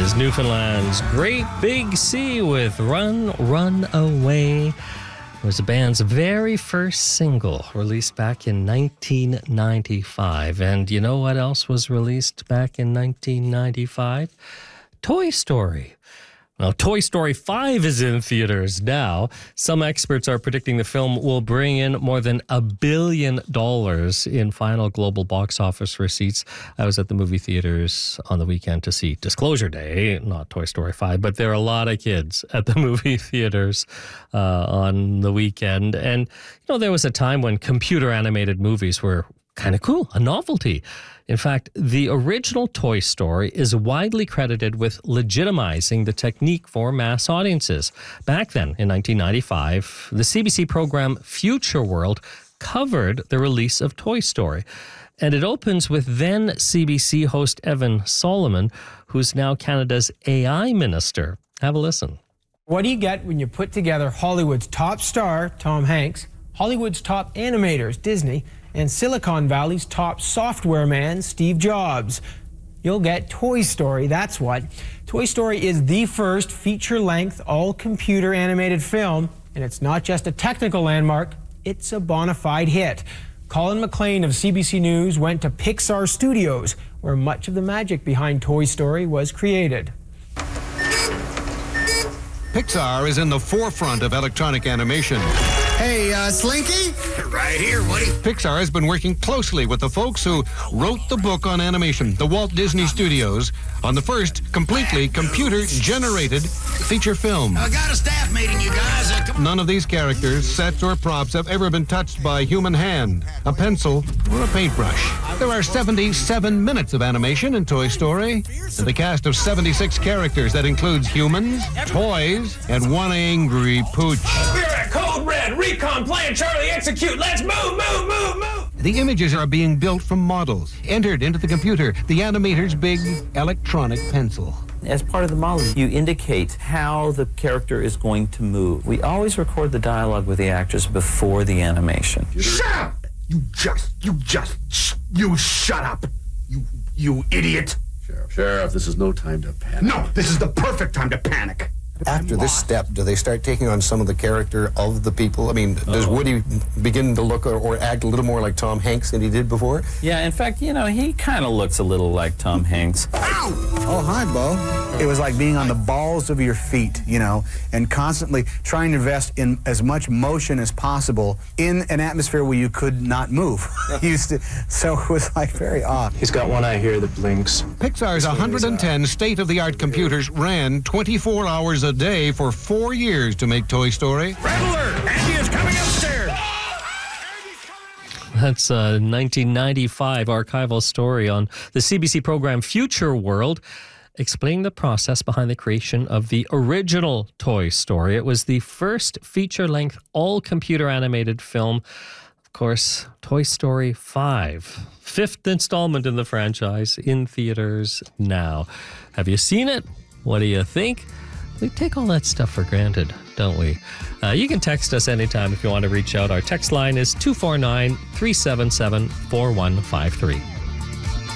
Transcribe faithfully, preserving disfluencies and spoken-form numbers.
is Newfoundland's Great Big Sea with Run, Run Away. It was the band's very first single, released back in nineteen ninety-five. And you know what else was released back in nineteen ninety-five? Toy Story. Now, Toy Story five is in theaters now. Some experts are predicting the film will bring in more than a billion dollars in final global box office receipts. I was at the movie theaters on the weekend to see Disclosure Day, not Toy Story five, but there are a lot of kids at the movie theaters uh, on the weekend. And, you know, there was a time when computer animated movies were kind of cool, a novelty. In fact, the original Toy Story is widely credited with legitimizing the technique for mass audiences. Back then, in nineteen ninety-five, the C B C program Future World covered the release of Toy Story. And it opens with then C B C host Evan Solomon, who's now Canada's A I minister. Have a listen. What do you get when you put together Hollywood's top star, Tom Hanks, Hollywood's top animators, Disney, and Silicon Valley's top software man, Steve Jobs? You'll get Toy Story, that's what. Toy Story is the first feature-length, all-computer animated film, and it's not just a technical landmark, it's a bona fide hit. Colin McLean of C B C News went to Pixar Studios, where much of the magic behind Toy Story was created. Pixar is in the forefront of electronic animation. Hey, uh, Slinky? Right here, Woody. Pixar has been working closely with the folks who wrote the book on animation, the Walt Disney Studios, on the first completely computer-generated feature film. I got a staff meeting, you guys. Uh, come- None of these characters, sets, or props have ever been touched by a human hand, a pencil, or a paintbrush. There are seventy-seven minutes of animation in Toy Story, and a cast of seventy-six characters that includes humans, toys, and one angry pooch. We're at Code Red, Recon, Plan, Charlie, Execute. Let's move, move, move, move. The images are being built from models, entered into the computer, the animator's big electronic pencil. As part of the model, you indicate how the character is going to move. We always record the dialogue with the actors before the animation. Shut up! You just, you just, sh- you shut up! You, you idiot! Sheriff, Sheriff, this is no time to panic. No, this is the perfect time to panic. After this step, do they start taking on some of the character of the people? I mean, does Uh-oh. Woody begin to look or, or act a little more like Tom Hanks than he did before? Yeah, in fact, you know, he kind of looks a little like Tom Hanks. Ow! Oh, hi, Bo. It was like being on the balls of your feet, you know, and constantly trying to invest in as much motion as possible in an atmosphere where you could not move. Used to, so it was like very odd. He's got one eye here that blinks. Pixar's one hundred ten state-of-the-art computers ran twenty-four hours a day for four years to make Toy Story. Red alert! Andy is coming upstairs! That's a nineteen ninety-five archival story on the C B C program Future World, explaining the process behind the creation of the original Toy Story. It was the first feature-length, all-computer animated film. Of course, Toy Story five, fifth installment in the franchise, in theaters now. Have you seen it? What do you think? We take all that stuff for granted, don't we? Uh, you can text us anytime if you want to reach out. Our text line is two four nine, three seven seven, four one five three.